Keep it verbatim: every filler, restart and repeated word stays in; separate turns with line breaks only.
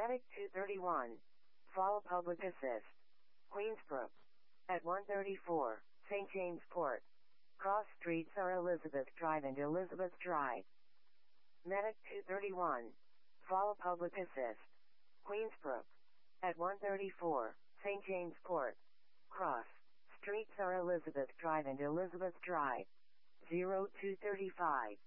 Medic two thirty-one. Fall Public Assist. Queensbrook. At one thirty-four, Saint James Port. Cross streets are Elizabeth Drive and Elizabeth Drive. Medic two thirty-one. Fall Public Assist. Queensbrook. At one thirty-four, Saint James Port. Cross streets are Elizabeth Drive and Elizabeth Drive. zero two thirty-five.